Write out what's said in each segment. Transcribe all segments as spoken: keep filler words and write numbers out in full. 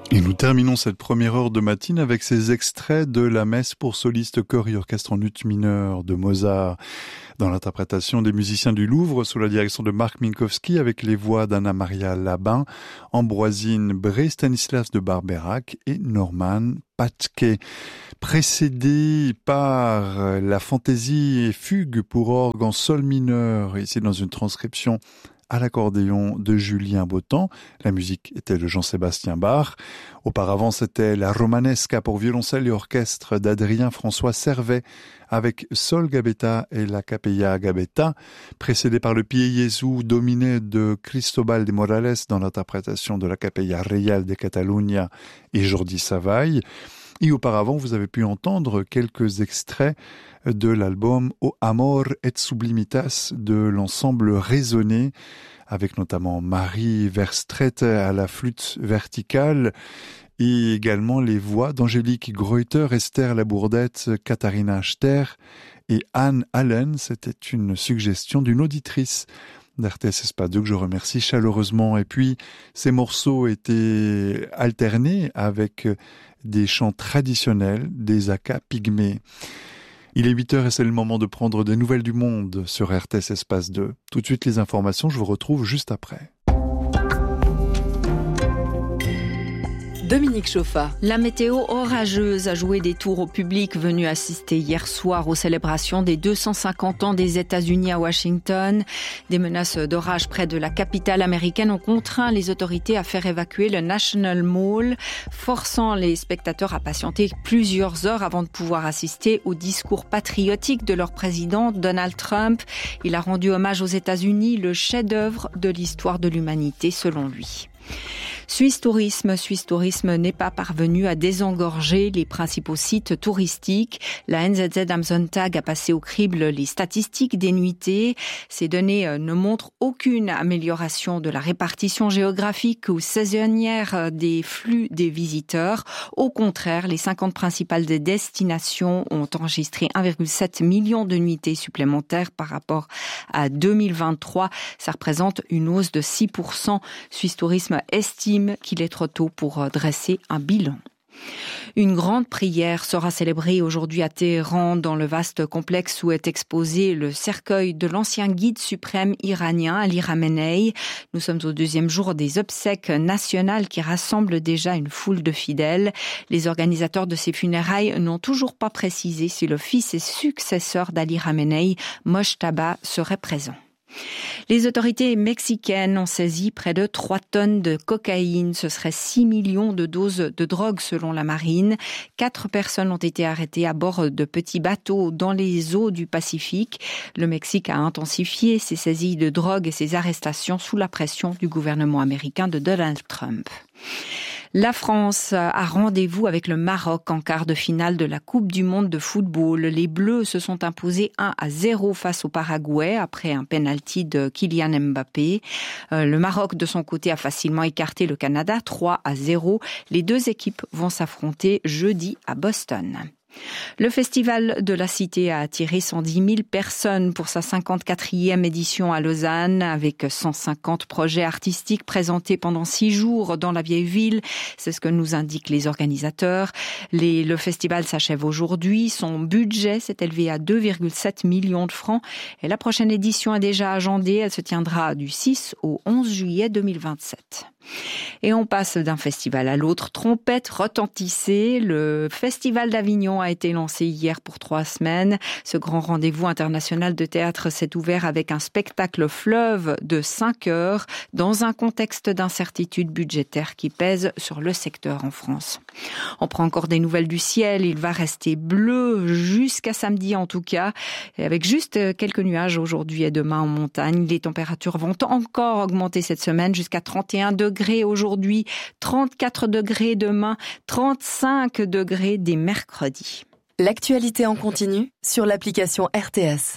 Et nous terminons cette première heure de matinée avec ces extraits de la messe pour soliste, chœur et orchestre en ut mineur de Mozart, dans l'interprétation des musiciens du Louvre sous la direction de Marc Minkowski avec les voix d'Anna Maria Labin, Ambroisine Bré, Stanislas de Barbeyrac et Norman Patke. Précédé par la fantaisie et fugue pour orgue en sol mineur, ici dans une transcription à l'accordéon de Julien Bottan. La musique était de Jean-Sébastien Bach. Auparavant, c'était la Romanesca pour violoncelle et orchestre d'Adrien François Servet avec Sol Gabetta et la Capella Gabetta, précédé par le Pie Jesu dominé de Cristobal de Morales dans l'interprétation de la Capella Real de Catalunya et Jordi Savall. Et auparavant, vous avez pu entendre quelques extraits de l'album O Amor et Sublimitas de l'ensemble Raisonné, avec notamment Marie Verstraete à la flûte verticale et également les voix d'Angélique Greuter, Esther Labourdette, Katharina Ster et Anne Allen. C'était une suggestion d'une auditrice d'R T S Espace deux que je remercie chaleureusement. Et puis, ces morceaux étaient alternés avec des chants traditionnels des Aka pygmées. Il est huit heures et c'est le moment de prendre des nouvelles du monde sur R T S Espace deux. Tout de suite les informations, je vous retrouve juste après. Dominique Chauffa. La météo orageuse a joué des tours au public venu assister hier soir aux célébrations des deux cent cinquante ans des États-Unis à Washington. Des menaces d'orage près de la capitale américaine ont contraint les autorités à faire évacuer le National Mall, forçant les spectateurs à patienter plusieurs heures avant de pouvoir assister au discours patriotique de leur président Donald Trump. Il a rendu hommage aux États-Unis, le chef-d'œuvre de l'histoire de l'humanité selon lui. Suisse Tourisme. Suisse Tourisme n'est pas parvenu à désengorger les principaux sites touristiques. La N Z Z am Sonntag a passé au crible les statistiques des nuitées. Ces données ne montrent aucune amélioration de la répartition géographique ou saisonnière des flux des visiteurs. Au contraire, les cinquante principales des destinations ont enregistré un virgule sept million de nuitées supplémentaires par rapport à deux mille vingt-trois. Ça représente une hausse de six pour cent. Suisse Tourisme estime qu'il est trop tôt pour dresser un bilan. Une grande prière sera célébrée aujourd'hui à Téhéran dans le vaste complexe où est exposé le cercueil de l'ancien guide suprême iranien Ali Khamenei. Nous sommes au deuxième jour des obsèques nationales qui rassemblent déjà une foule de fidèles. Les organisateurs de ces funérailles n'ont toujours pas précisé si le fils et successeur d'Ali Khamenei, Mojtaba, serait présent. Les autorités mexicaines ont saisi près de trois tonnes de cocaïne. Ce serait six millions de doses de drogue selon la marine. Quatre personnes ont été arrêtées à bord de petits bateaux dans les eaux du Pacifique. Le Mexique a intensifié ses saisies de drogue et ses arrestations sous la pression du gouvernement américain de Donald Trump. La France a rendez-vous avec le Maroc en quart de finale de la Coupe du monde de football. Les Bleus se sont imposés un à zéro face au Paraguay après un penalty de Kylian Mbappé. Euh, le Maroc, de son côté, a facilement écarté le Canada trois à zéro. Les deux équipes vont s'affronter jeudi à Boston. Le Festival de la Cité a attiré cent dix mille personnes pour sa cinquante-quatrième édition à Lausanne, avec cent cinquante projets artistiques présentés pendant six jours dans la vieille ville. C'est ce que nous indiquent les organisateurs. Les, le festival s'achève aujourd'hui. Son budget s'est élevé à deux virgule sept millions de francs. Et la prochaine édition est déjà agendée. Elle se tiendra du six au onze juillet deux mille vingt-sept. Et on passe d'un festival à l'autre. Trompette retentissée. Le Festival d'Avignon a été lancé hier pour trois semaines. Ce grand rendez-vous international de théâtre s'est ouvert avec un spectacle fleuve de cinq heures dans un contexte d'incertitude budgétaire qui pèse sur le secteur en France. On prend encore des nouvelles du ciel. Il va rester bleu jusqu'à samedi en tout cas, et avec juste quelques nuages aujourd'hui et demain en montagne. Les températures vont encore augmenter cette semaine jusqu'à trente et un degrés aujourd'hui, trente-quatre degrés demain, trente-cinq degrés dès mercredi. L'actualité en continu sur l'application R T S.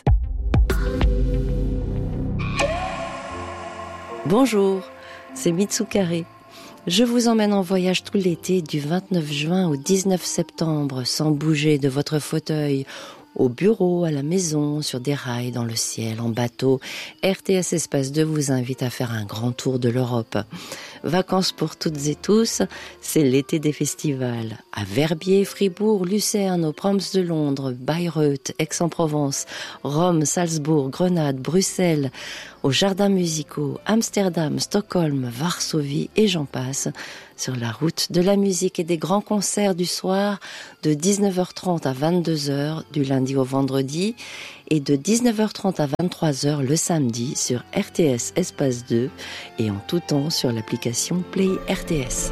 Bonjour, c'est Mitsukare. Je vous emmène en voyage tout l'été du vingt-neuf juin au dix-neuf septembre, sans bouger de votre fauteuil, au bureau, à la maison, sur des rails, dans le ciel, en bateau. R T S Espace deux vous invite à faire un grand tour de l'Europe. Vacances pour toutes et tous, c'est l'été des festivals. À Verbier, Fribourg, Lucerne, aux Proms de Londres, Bayreuth, Aix-en-Provence, Rome, Salzbourg, Grenade, Bruxelles, aux jardins musicaux, Amsterdam, Stockholm, Varsovie et j'en passe, sur la route de la musique et des grands concerts du soir de dix-neuf heures trente à vingt-deux heures du lundi au vendredi et de dix-neuf heures trente à vingt-trois heures le samedi sur R T S Espace deux et en tout temps sur l'application Play R T S.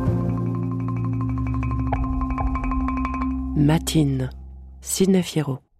Matine, Sidney Fierro.